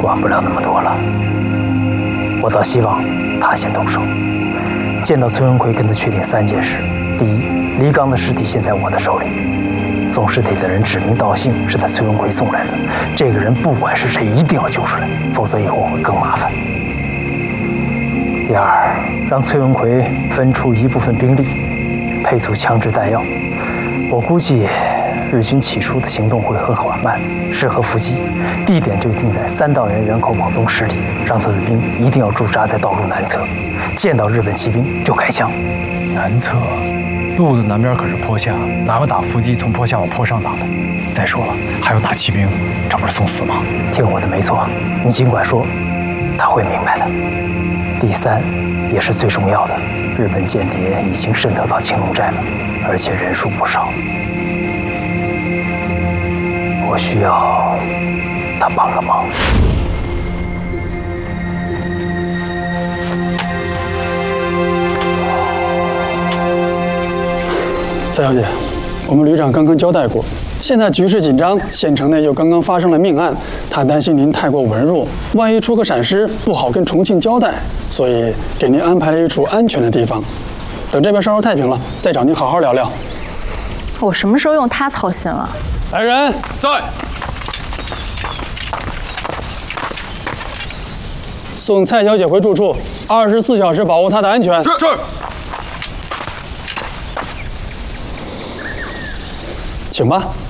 管不了那么多了。我倒希望他先动手。见到崔文奎，跟他确定3件事：第一，黎刚的尸体现在我的手里，送尸体的人指名道姓是他崔文奎送来的，这个人不管是谁，一定要救出来，否则以后会更麻烦。第二，让崔文奎分出一部分兵力，配足枪支弹药。我估计日军起初的行动会很缓慢，适合伏击，地点就定在3道员人口往东10里，让他的兵一定要驻扎在道路南侧，见到日本骑兵就开枪。 南侧，路的南边可是坡下，哪有打伏击从坡下往坡上打的？再说了，还有打骑兵，这不是送死吗？ 听我的没错，你尽管说，他会明白的。第3，也是最重要的，日本间谍已经渗透到青龙寨了，而且人数不少。我需要他帮个忙。 蔡小姐，我们旅长刚刚交代过，现在局势紧张，县城内又刚刚发生了命案，他担心您太过文弱，万一出个闪失，不好跟重庆交代，所以给您安排了一处安全的地方。等这边稍稍太平了，再找您好好聊聊。 我什么时候用他操心了？ 来人， 在。 送蔡小姐回住处，24小时保护她的安全。 是。 请吧。